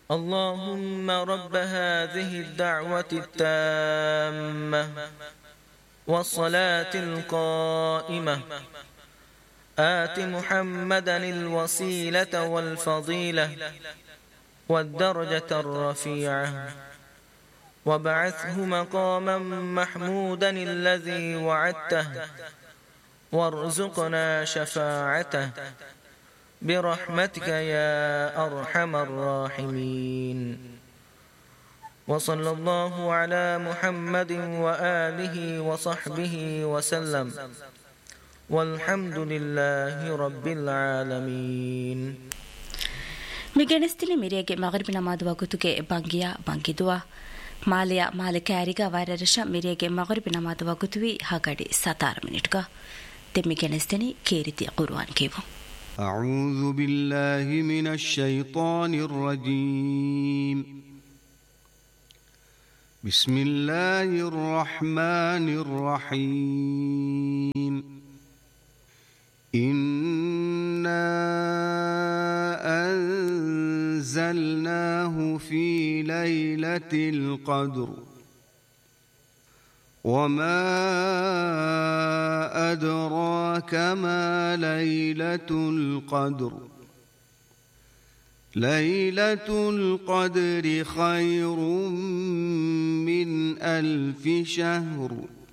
اللهم رب هذه الدعوة التامة والصلاة القائمة آت محمدا الوسيلة والفضيلة والدرجة الرفيعة وابعثه مقاما محمودا الذي وعدته وارزقنا شفاعته برحمتك يا أرحم الراحمين. وصلى الله على محمد وآله وصحبه وسلم والحمد لله رب العالمين. ಮಿಗೆಣಸ್ತಿಲಿ ಮಿರಿಯಗೆ ಮಗರಿಬಿ ನಮಾದು ವಗುತುಗೆ ಬಂಗಿಯ ಬಂಗಿದುವ ಮಾಲೆಯ ಮಾಲೆ ಕ್ಯಾರಿಗ ವೈರರಶ ಮಿರಿಯಗೆ ಮಗರಿಬಿ ನಮಾದು ವಗುತುವಿ ಹಗಡಿ 17 ಮಿನಿಟ್ಗ ತೆಮ್ಮಿಗೆಣಸ್ತಿನಿ ಕೇರಿತಿಯ ಕುರ್ಆನ್ ಕೇವು. أعوذ بالله من الشيطان الرجيم. بسم الله الرحمن الرحيم. إنا أنزلناه في ليلة القدر وما أدراك ما ليلة القدر. ليلة القدر خير من 1000 شهر